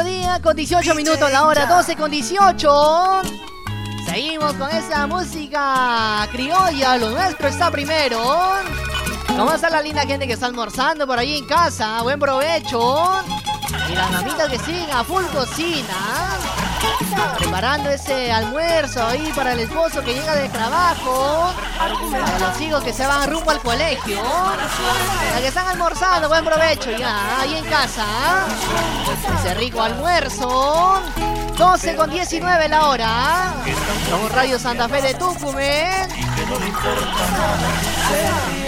mediodía con 18 minutos, la hora 12 con 18. Seguimos con esa música criolla, lo nuestro está primero. ¿Cómo está la linda gente que está almorzando por ahí en casa? Buen provecho. Y las mamitas que siguen a full cocina, preparando ese almuerzo ahí para el esposo que llega del trabajo, para los hijos que se van rumbo al colegio, para que están almorzando, buen provecho ya, ahí en casa. Ese rico almuerzo. 12 con 19 la hora. Somos Radio Santa Fe de Tucumán.